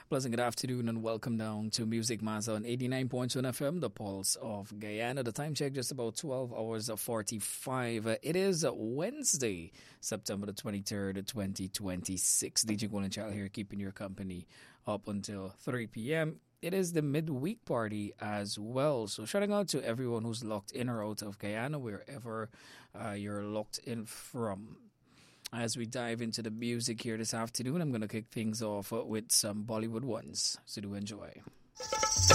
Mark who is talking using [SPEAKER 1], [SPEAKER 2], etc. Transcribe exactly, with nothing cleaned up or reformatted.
[SPEAKER 1] Pleasant good afternoon and welcome down to Music Master on eighty-nine point one F M, the pulse of Guyana. The time check just about twelve hours forty-five. It is Wednesday, September the twenty-third, twenty twenty-six. D J Golden Child here, keeping your company up until three p.m. It is the midweek party as well. So shouting out to everyone who's locked in or out of Guyana, wherever uh, you're locked in from. As we dive into the music here this afternoon, I'm going to kick things off with some Bollywood ones. So do enjoy.